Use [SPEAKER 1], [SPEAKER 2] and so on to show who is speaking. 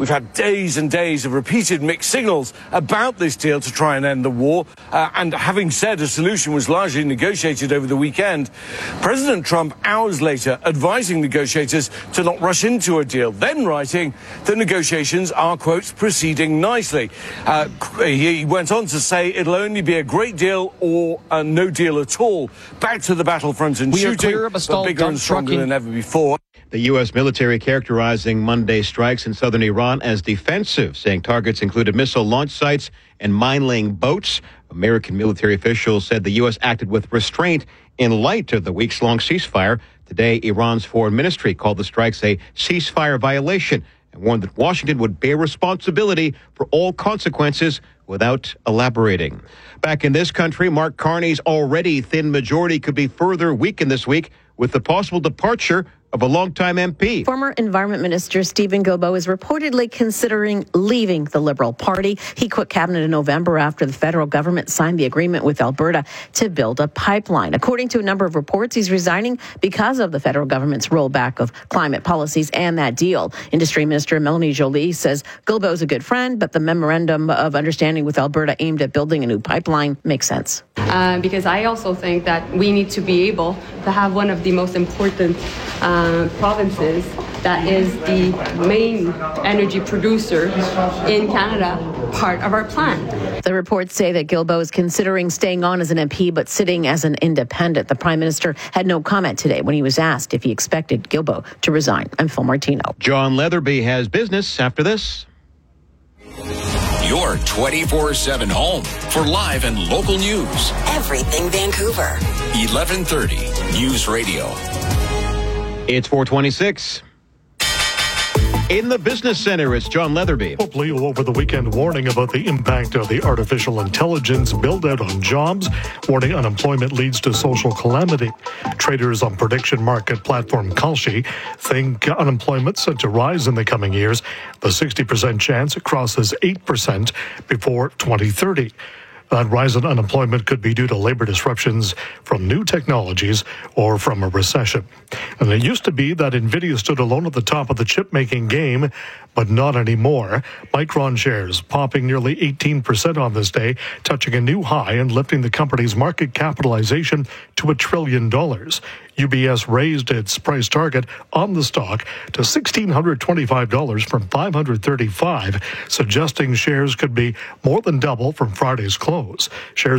[SPEAKER 1] We've had days and days of repeated mixed signals about this deal to try and end the war. And having said a solution was largely negotiated over the weekend, President Trump, hours later, advising negotiators to not rush into a deal, then writing the negotiations are, quote, proceeding nicely. He went on to say it'll only be a great deal or no deal at all. Back to the battlefront and shooting, but bigger and stronger than ever before.
[SPEAKER 2] The U.S. military characterizing Monday's strikes in southern Iran as defensive, saying targets included missile launch sites and mine-laying boats. American military officials said the U.S. acted with restraint in light of the weeks-long ceasefire. Today, Iran's foreign ministry called the strikes a ceasefire violation and warned that Washington would bear responsibility for all consequences without elaborating. Back in this country, Mark Carney's already thin majority could be further weakened this week with the possible departure of a longtime MP.
[SPEAKER 3] Former Environment Minister Stephen Guilbeault is reportedly considering leaving the Liberal Party. He quit cabinet in November after the federal government signed the agreement with Alberta to build a pipeline. According to a number of reports, he's resigning because of the federal government's rollback of climate policies and that deal. Industry Minister Melanie Joly says Guilbeault is a good friend, but the memorandum of understanding with Alberta aimed at building a new pipeline makes sense.
[SPEAKER 4] Because I also think that we need to be able to have one of the most important provinces that is the main energy producer in Canada part of our plan.
[SPEAKER 3] The reports say that Guilbeault is considering staying on as an MP but sitting as an independent. The Prime Minister had no comment today when he was asked if he expected Guilbeault to resign. I'm Phil Martino.
[SPEAKER 2] John Leatherby has business after this.
[SPEAKER 5] Your 24/7 home for live and local news.
[SPEAKER 6] Everything Vancouver.
[SPEAKER 5] 1130 News Radio.
[SPEAKER 2] It's 4:26. In the Business Center, it's John Leatherby.
[SPEAKER 7] Leo over the weekend warning about the impact of the artificial intelligence build-out on jobs, warning unemployment leads to social calamity. Traders on prediction market platform Kalshi think unemployment set to rise in the coming years. The 60% chance it crosses 8% before 2030. That rise in unemployment could be due to labor disruptions from new technologies or from a recession. And it used to be that NVIDIA stood alone at the top of the chip-making game, but not anymore. Micron shares popping nearly 18% on this day, touching a new high and lifting the company's market capitalization to $1 trillion. UBS raised its price target on the stock to $1,625 from $535, suggesting shares could be more than double from Friday's close. Shares